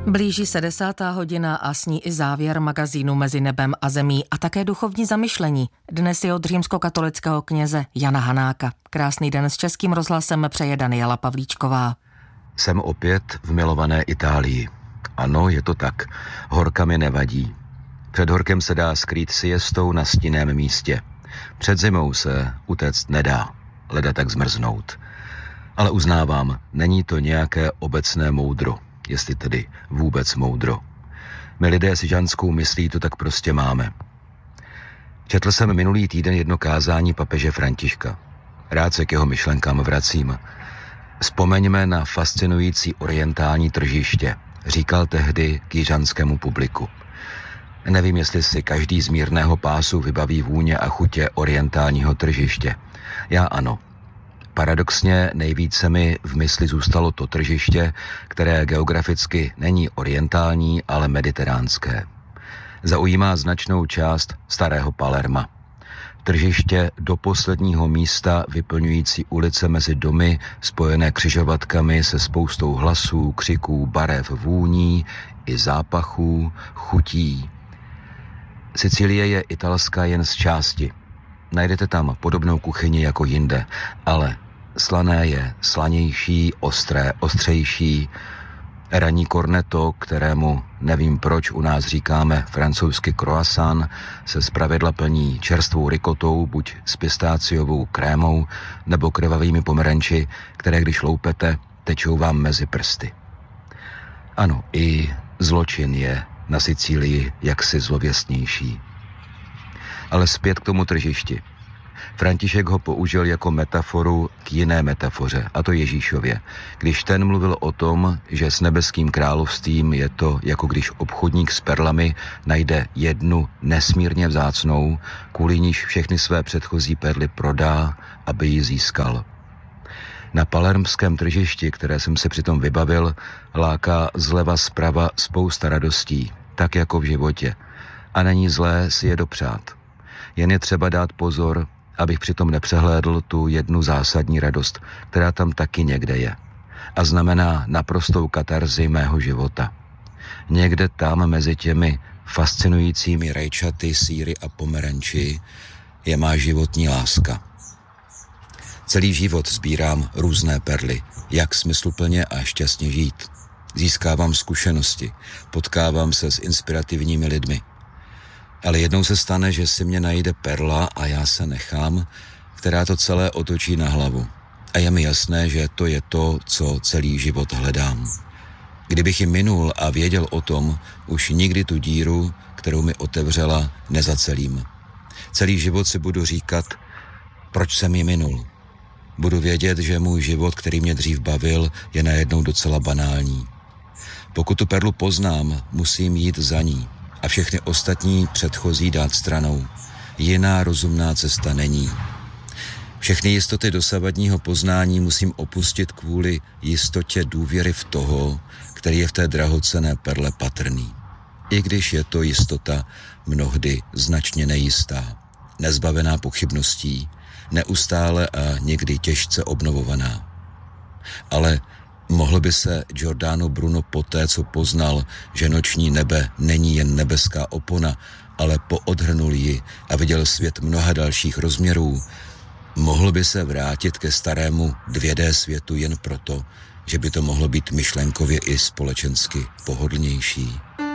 Blíží se 10. hodina a s ní i závěr magazínu Mezi nebem a zemí a také duchovní zamyšlení. Dnes je od římskokatolického kněze Jana Hanáka. Krásný den s Českým rozhlasem přeje Daniela Pavlíčková. Jsem opět v milované Itálii. Ano, je to tak. Horka mi nevadí. Před horkem se dá skrýt siestou na stinném místě. Před zimou se utéct nedá, leda tak zmrznout. Ale uznávám, není to nějaké obecné moudro, jestli tedy vůbec moudro. My lidé si žanskou myslí, to tak prostě máme. Četl jsem minulý týden jedno kázání papeže Františka. Rád se k jeho myšlenkám vracím. Vzpomeňme na fascinující orientální tržiště, říkal tehdy k jižanskému publiku. Nevím, jestli si každý z mírného pásu vybaví vůně a chutě orientálního tržiště. Já ano. Paradoxně nejvíce mi v mysli zůstalo to tržiště, které geograficky není orientální, ale mediteránské. Zaujímá značnou část starého Palerma. Tržiště do posledního místa vyplňující ulice mezi domy, spojené křižovatkami se spoustou hlasů, křiků, barev, vůní i zápachů, chutí. Sicílie je italská jen z části. Najdete tam podobnou kuchyni jako jinde, ale slané je slanější, ostré, ostřejší. Ranní cornetto, kterému nevím proč u nás říkáme francouzsky croissant, se zpravidla plní čerstvou rikotou, buď s pistáciovou krémou nebo krvavými pomeranči, které když loupete, tečou vám mezi prsty. Ano, i zločin je na Sicílii jaksi zlověstnější. Ale zpět k tomu tržišti. František ho použil jako metaforu k jiné metafoře, a to Ježíšově, když ten mluvil o tom, že s nebeským královstvím je to, jako když obchodník s perlami najde jednu nesmírně vzácnou, kvůli níž všechny své předchozí perly prodá, aby ji získal. Na palermském tržišti, které jsem si přitom vybavil, láká zleva zprava spousta radostí, tak jako v životě. A není zlé si je dopřát. Jen je třeba dát pozor, abych přitom nepřehlédl tu jednu zásadní radost, která tam taky někde je. A znamená naprostou katarzi mého života. Někde tam mezi těmi fascinujícími rajčaty, sýry a pomeranči je má životní láska. Celý život sbírám různé perly, jak smysluplně a šťastně žít. Získávám zkušenosti, potkávám se s inspirativními lidmi. Ale jednou se stane, že si mě najde perla a já se nechám, která to celé otočí na hlavu. A je mi jasné, že to je to, co celý život hledám. Kdybych ji minul a věděl o tom, už nikdy tu díru, kterou mi otevřela, nezacelím. Celý život si budu říkat, proč jsem ji minul. Budu vědět, že můj život, který mě dřív bavil, je najednou docela banální. Pokud tu perlu poznám, musím jít za ní a všechny ostatní předchozí dát stranou. Jiná rozumná cesta není. Všechny jistoty dosavadního poznání musím opustit kvůli jistotě důvěry v toho, který je v té drahocenné perle patrný. I když je to jistota mnohdy značně nejistá, nezbavená pochybností, neustále a někdy těžce obnovovaná. Ale mohl by se Giordano Bruno poté, co poznal, že noční nebe není jen nebeská opona, ale poodhrnul ji a viděl svět mnoha dalších rozměrů, mohl by se vrátit ke starému 2D světu jen proto, že by to mohlo být myšlenkově i společensky pohodlnější.